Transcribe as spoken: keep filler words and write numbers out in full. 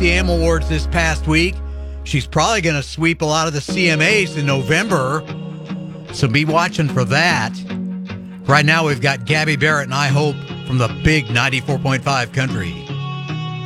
C M Awards this past week. She's probably going to sweep a lot of the C M As in November, so be watching for that. Right now, we've got Gabby Barrett and I Hope from the big ninety-four point five Country.